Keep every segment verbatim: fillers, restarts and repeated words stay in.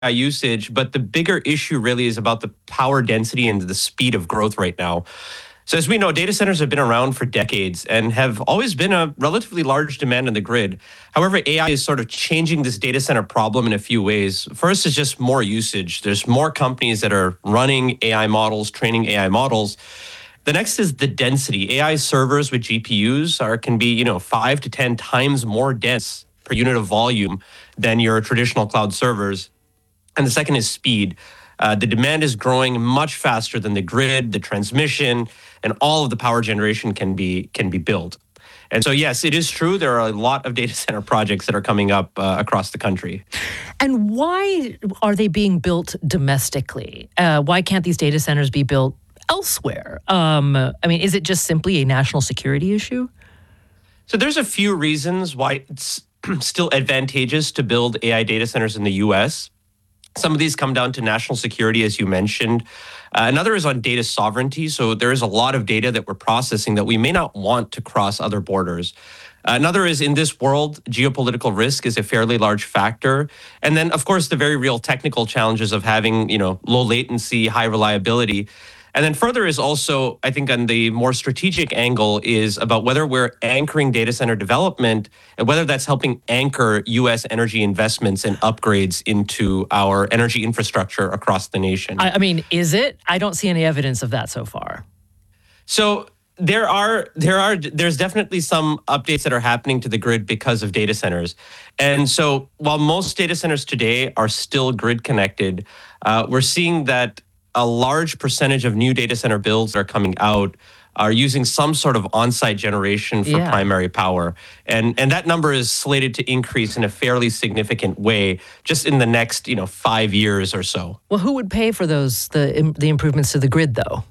I usage, but the bigger issue really is about the power density and the speed of growth right now. So as we know, data centers have been around for decades and have always been a relatively large demand in the grid. However, A I is sort of changing this data center problem in a few ways. First is just more usage. There's more companies that are running A I models, training A I models. The next is the density. A I servers with G P Us are can be, you know, five to ten times more dense per unit of volume than your traditional cloud servers. And the second is speed. Uh, the demand is growing much faster than the grid, the transmission, and all of the power generation can be can be built. And so, yes, it is true. There are a lot of data center projects that are coming up uh, across the country. And why are they being built domestically? Uh, why can't these data centers be built elsewhere? Um, I mean, is it just simply a national security issue? So there's a few reasons why it's still advantageous to build A I data centers in the U S. Some of these come down to national security, as you mentioned. Uh, another is on data sovereignty. So there is a lot of data that we're processing that we may not want to cross other borders. Uh, another is in this world, geopolitical risk is a fairly large factor. And then, of course, the very real technical challenges of having, you know, low latency, high reliability. And then further is also, I think, on the more strategic angle is about whether we're anchoring data center development and whether that's helping anchor U S energy investments and upgrades into our energy infrastructure across the nation. I, I mean, is it? I don't see any evidence of that so far. So there are there are there's definitely some updates that are happening to the grid because of data centers. And so while most data centers today are still grid connected, uh, we're seeing that a large percentage of new data center builds that are coming out are using some sort of on-site generation for Yeah. primary power. And and that number is slated to increase in a fairly significant way just in the next, you know, five years or so. Well, who would pay for those the im- the improvements to the grid, though?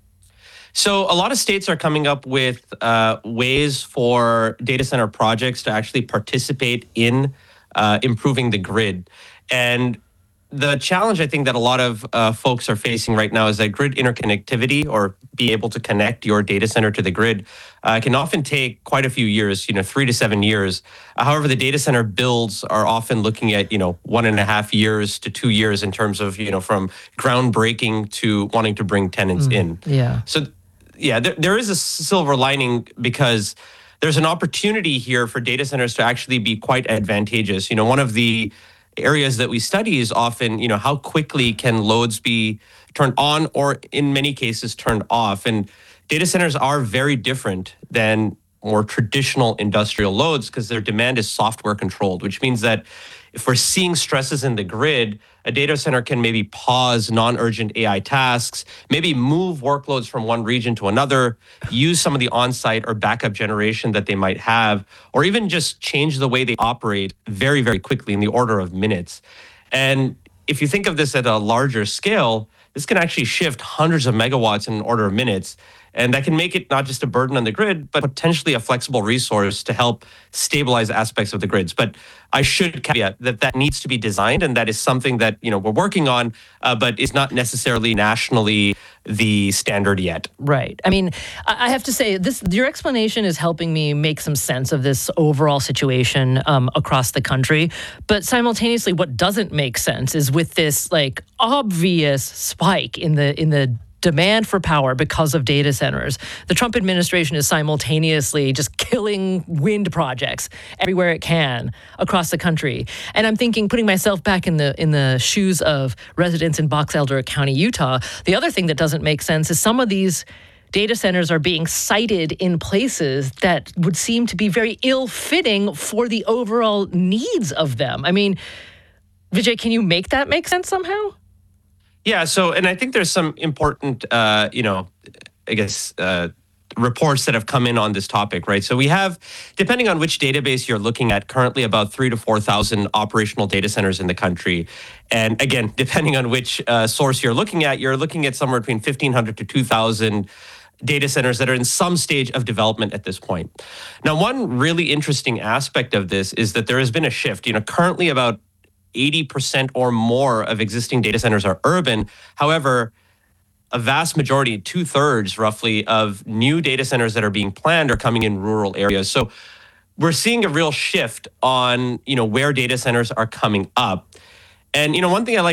So a lot of states are coming up with uh, ways for data center projects to actually participate in uh, improving the grid. And the challenge I think that a lot of uh, folks are facing right now is that grid interconnectivity, or be able to connect your data center to the grid, uh, can often take quite a few years, you know, three to seven years. Uh, however, the data center builds are often looking at, you know, one and a half years to two years in terms of, you know, from groundbreaking to wanting to bring tenants in. Yeah. So, yeah, there, there is a silver lining because there's an opportunity here for data centers to actually be quite advantageous. You know, one of the areas that we study is often, you know, how quickly can loads be turned on or in many cases turned off. And data centers are very different than more traditional industrial loads because their demand is software controlled, which means that if we're seeing stresses in the grid, a data center can maybe pause non-urgent A I tasks, maybe move workloads from one region to another, use some of the on-site or backup generation that they might have, or even just change the way they operate very, very quickly in the order of minutes. And if you think of this at a larger scale, this can actually shift hundreds of megawatts in an order of minutes. And that can make it not just a burden on the grid, but potentially a flexible resource to help stabilize aspects of the grids. But I should caveat that that needs to be designed, and that is something that, you know, we're working on, uh, but is not necessarily nationally the standard yet. Right. I mean, I I have to say, this your explanation is helping me make some sense of this overall situation um, across the country. But simultaneously, what doesn't make sense is with this like obvious spike in the in the demand for power because of data centers. The Trump administration is simultaneously just killing wind projects everywhere it can across the country. And I'm thinking, putting myself back in the in the shoes of residents in Box Elder County, Utah, the other thing that doesn't make sense is some of these data centers are being sited in places that would seem to be very ill-fitting for the overall needs of them. I mean, Vijay, can you make that make sense somehow? Yeah, so, and I think there's some important, uh, you know, I guess, uh, reports that have come in on this topic, right? So we have, depending on which database you're looking at, currently about three to four thousand operational data centers in the country. And again, depending on which uh, source you're looking at, you're looking at somewhere between fifteen hundred to two thousand data centers that are in some stage of development at this point. Now, one really interesting aspect of this is that there has been a shift. You know, currently about eighty percent or more of existing data centers are urban. However, a vast majority, two thirds roughly, of new data centers that are being planned are coming in rural areas. So we're seeing a real shift on, you know, where data centers are coming up. And you know, one thing I like